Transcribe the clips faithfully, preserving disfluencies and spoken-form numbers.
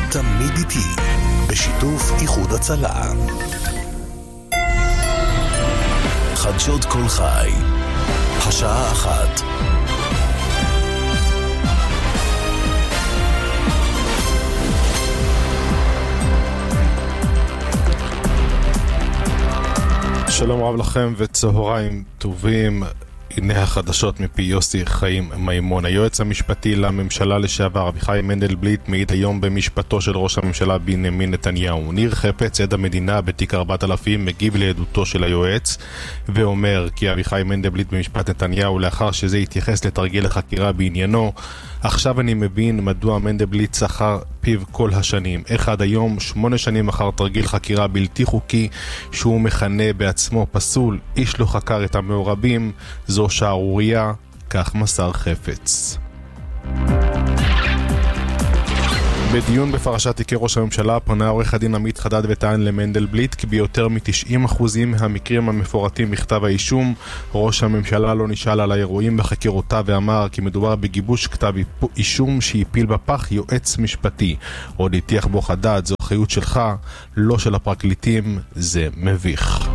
תמיד איתי, בשיתוף איחוד הצלה. חדשות כל חי, השעה אחת. שלום רב לכם וצהריים טובים. הנה החדשות מפי יוסי חיים מימון. היועץ המשפטי לממשלה לשעבר אביחי מנדלבליט מעיד היום במשפטו של ראש הממשלה בנימין נתניהו. ניר חפץ, עד המדינה בתיק ארבעת אלפים, מגיב לעדותו של היועץ ואומר כי אביחי מנדלבליט במשפט נתניהו, לאחר שזה יתייחס לתרגיל החקירה בעניינו, עכשיו אני מבין מדוע מנדלבליט שכר פיו כל השנים. איך עד היום, שמונה שנים אחר תרגיל חקירה בלתי חוקי שהוא מכנה בעצמו פסול, איש לא חקר את המעורבים, זו שערוריה, כך מסר חפץ. בדיון בפרשת תיקי ראש הממשלה פונה עורך הדין עמית חדד וטען למנדלבליט כי ביותר מ-תשעים אחוז מהמקרים המפורטים בכתב האישום ראש הממשלה לא נשאל על האירועים בחקירותיו ואמר כי מדובר בגיבוש כתב אישום שהפיל בפח יועץ משפטי. עוד הטיח בו חדד, זו אחריות שלך, לא של הפרקליטים, זה מביך.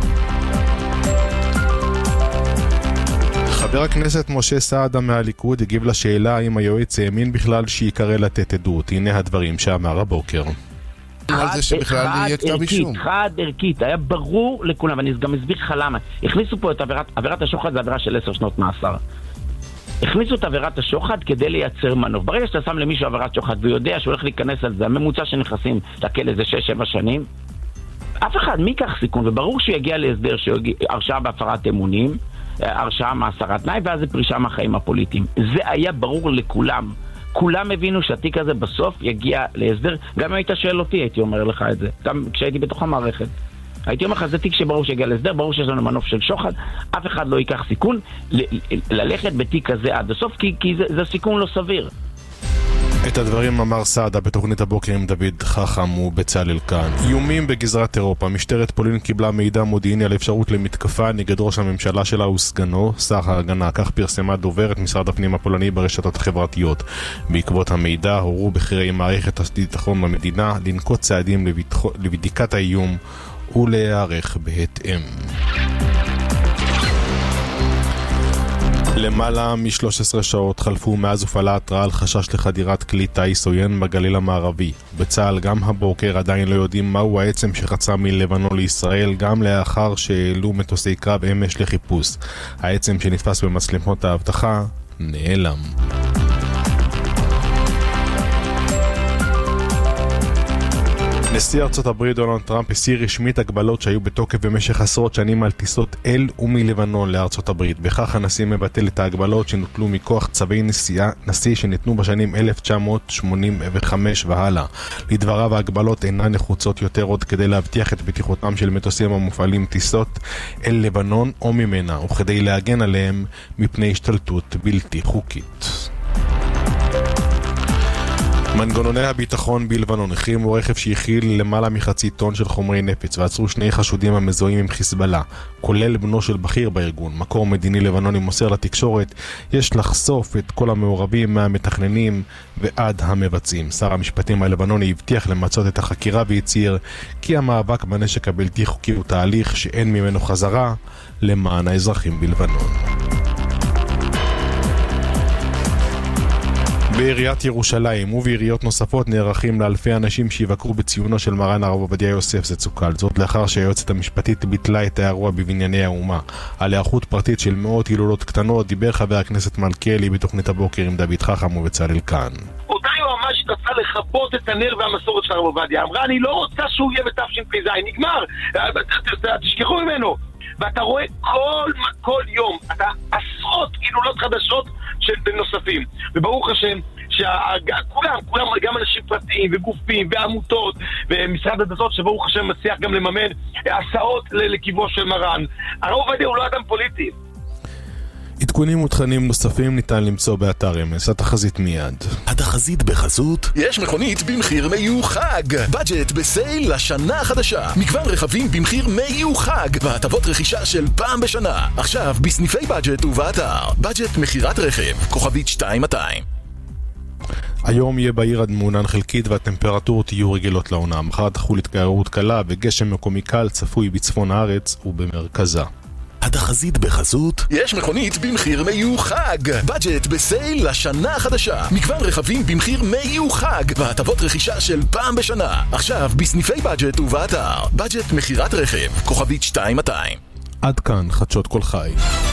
חבר הכנסת משה סעדה מהליכוד הגיב לשאלה האם היועץ האמין בכלל שיקרא לתת עדות. הנה הדברים שאמר הבוקר. על זה שבכלל יהיה כתב אישום. חד ערכית, היה ברור לכולם, ואני גם אסביר לך למה. הכניסו פה את עבירת, עבירת השוחד, זה עבירה של עשר שנות מאסר. הכניסו את עבירת השוחד כדי לייצר מנוף. ברגע שאתה שם למישהו עבירת שוחד ויודע שהוא הולך להיכנס על זה, הממוצע שנכנסים לכלא זה שש שבע שנים, אף אחד מי כך סיכון, וברור שיגיע להסדר שהרשעה בהפרת אמונים, הרשעה מאסרת תנאי, ואז זה פרישה מהחיים הפוליטיים. זה היה ברור לכולם. כולם הבינו שהתיק הזה בסוף יגיע להסדר. גם אם היית שואל אותי, הייתי אומר לך את זה. גם כשהייתי בתוך המערכת. הייתי אומר לך, זה תיק שברור שיגיע להסדר, ברור שיש לנו מנוף של שוחד, אף אחד לא ייקח סיכון ל- ללכת בתיק הזה עד הסוף, כי, כי זה, זה סיכון לא סביר. את הדברים אמר סעדה בתוכנית הבוקר עם דוד חכם ובצלאל כאן. איומים בגזרת אירופה. משטרת פולין קיבלה מידע מודיעיני על אפשרות למתקפה נגד ראש הממשלה שלה וסגנו, שר ההגנה. כך פרסמה דוברת משרד הפנים הפולני ברשתות החברתיות. בעקבות המידע הורו בכירי מערכת הביטחון במדינה לנקוט צעדים לבדיקת האיום ולהיערך בהתאם. למעלה מ-שלוש עשרה שעות חלפו מאז הופעלה התראה על חשש לחדירת כלי טיס עוין בגליל המערבי. בצה"ל גם הבוקר עדיין לא יודעים מהו העצם שחצה מלבנון לישראל, גם לאחר שהעלו מטוסי קרב אמש לחיפוש. העצם שנתפס במצלמות האבטחה נעלם. נשיא ארצות הברית דונלד טראמפ הסיר רשמית הגבלות שהיו בתוקף במשך עשרות שנים על טיסות אל ומלבנון לארצות הברית. בכך הנשיא מבטל את ההגבלות שנוטלו מכוח צווי נשיאה, נשיא שניתנו בשנים אלף תשע מאות שמונים וחמש והלאה. לדבריו ההגבלות אינן נחוצות יותר עוד כדי להבטיח את בטיחותם של מטוסים המופעלים טיסות אל לבנון או ממנה, וכדי להגן עליהם מפני השתלטות בלתי חוקית. מנגנוני הביטחון בלבנון החרימו רכב שהכיל למעלה מחצי טון של חומרי נפץ ועצרו שני חשודים המזוהים עם חיזבאללה, כולל בנו של בכיר בארגון. מקור מדיני לבנוני מוסר לתקשורת, יש לחשוף את כל המעורבים מהמתכננים ועד המבצעים. שר המשפטים הלבנוני הבטיח למצות את החקירה והצהיר כי המאבק בנשק הבלתי חוקי הוא תהליך שאין ממנו חזרה למען האזרחים בלבנון. בעיריית ירושלים ובעיריות נוספות נערכים לאלפי אנשים שיבקרו בציונו של מרן הרב עובדיה יוסף זצוקל. זאת לאחר שהיועצת המשפטית ביטלה את האירוע בבנייני האומה. על היערכות פרטית של מאות הילולות קטנות דיבר חבר הכנסת מלכיאלי בתוכנית הבוקר עם דוד חכם ובצלאל כאן. אותה יועמ"שית רצתה לכבות את הנר והמסורת של הרב עובדיה. אמרה, אני לא רוצה שהוא יהיה בתשפ"ז, נגמר, תשכחו ממנו. ואתה רואה כל, כל יום, אתה עשרות הילולות חדשות של נוספים. וברוך השם, שכולם, כולם, גם אנשים פרטיים וגופים ועמותות ומשרד הדתות שברוך השם מצליח גם לממן הסעות לכיוון של מרן. הרב עובדיה הוא לא אדם פוליטי. עדכונים ותכנים נוספים ניתן למצוא באתר אמס. התחזית מיד. התחזית בחסות יש מכונית במחיר מיוחד. בדג'ט בסייל לשנה החדשה. מגוון רכבים במחיר מיוחד והטבות רכישה של פעם בשנה. עכשיו בסניפי בדג'ט ובאתר. בדג'ט מחירת רכב כוכבית שתיים מאתיים. היום יהיה בעיר עד מעונן חלקית והטמפרטורות יהיו רגילות לעונה. מחר תחול התקררות קלה וגשם מקומי קל צפוי בצפון הארץ ובמרכזה. התחזית בחסות יש מכונית במחיר מיוחד. בדג'ט בסייל לשנה החדשה. מגוון רכבים במחיר מיוחד והטבות רכישה של פעם בשנה. עכשיו בסניפי בדג'ט ובאתר. בדג'ט מחירת רכב, כוכבית שתיים מאתיים. עד כאן חדשות כל חי.